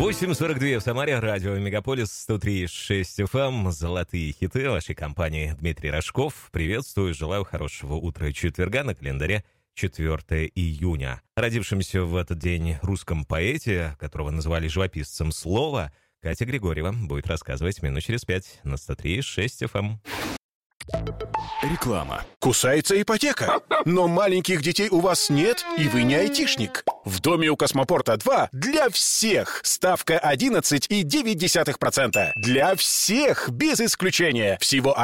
8:42 в Самаре, радио Мегаполис 103.6 FM, золотые хиты вашей компании. Дмитрий Рожков. Приветствую, желаю хорошего утра четверга, на календаре 4 июня. Родившемся в этот день русском поэте, которого называли живописцем слова, Катя Григорьева будет рассказывать минут через 5 на 103.6 FM. Реклама. Кусается ипотека. Но маленьких детей у вас нет, и вы не айтишник. В доме у Космопорта 2 для всех ставка 11,9%. Для всех, без исключения. Всего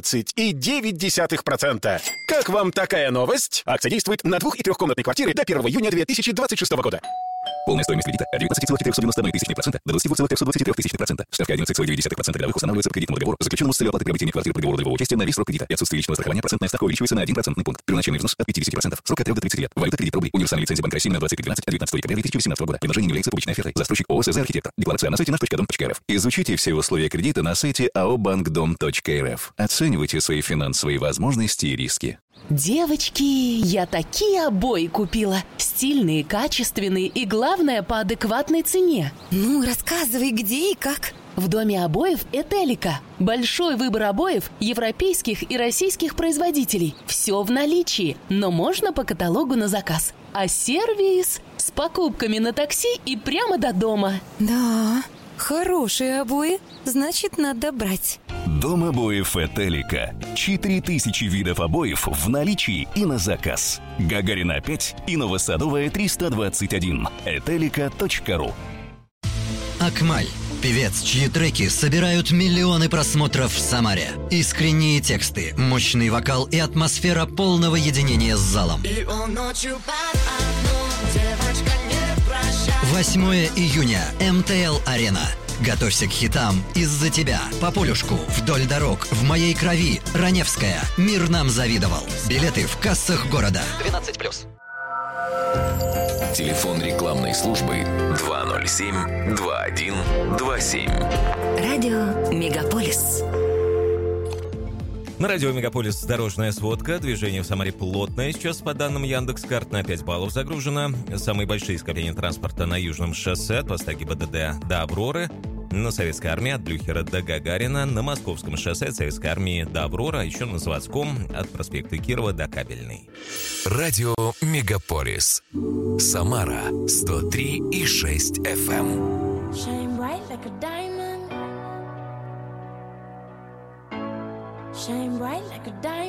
11,9%. Как вам такая новость? Акция действует на 2- и 3-комнатные квартиры до 1 июня 2026 года. Полная стоимость кредита от 19,391% до 22,323%. Ставка 11,9% годовых устанавливается по кредитному договору, заключенному с целью оплаты приобретения квартиры по договору долевого участия на весь срок кредита. И отсутствие личного страхования процентная ставка увеличивается на 1% пункт. Первоначальный взнос от 50%. Срок от 3 до 30 лет. Валюта кредит рублей. Универсальная лицензия Банка России на 2012 от 19 декабря 2018 года. Предложение не является публичной офертой. Застройщик ООО «СЗ Архитектор». Декларация на сайте наш.дом.рф. Изучите все условия кредита на сайте aobankdom.rf. Оценивайте свои финансовые возможности и риски. Девочки, я такие обои купила. Стильные, качественные и, главное, по адекватной цене. Ну, рассказывай, где и как. В доме обоев «Этелика». Большой выбор обоев европейских и российских производителей. Все в наличии, но можно по каталогу на заказ. А сервис с покупками на такси и прямо до дома. Да, хорошие обои, значит, надо брать. Дом обоев «Этелика». 4000 видов обоев в наличии и на заказ. Гагарина 5 и Новосадовая 321. Этелика.ру. Акмаль. Певец, чьи треки собирают миллионы просмотров в Самаре. Искренние тексты, мощный вокал и атмосфера полного единения с залом. 8 июня. МТЛ-арена. Готовься к хитам «Из-за тебя», «По полюшку», «Вдоль дорог», «В моей крови», «Раневская», «Мир нам завидовал». Билеты в кассах города. 12+. Телефон рекламной службы 207-2127. Радио Мегаполис. На радио Мегаполис дорожная сводка. Движение в Самаре плотное. Сейчас, по данным Яндекс.Карт, на 5 баллов загружено. Самые большие скопления транспорта на Южном шоссе от поста ГИБДД до Авроры. На Советской армии от Блюхера до Гагарина. На Московском шоссе от Советской армии до Аврора. А еще на Заводском от проспекта Кирова до Кабельной. Радио Мегаполис. Самара 103,6 FM. Shine bright like a diamond. Shine bright like a diamond.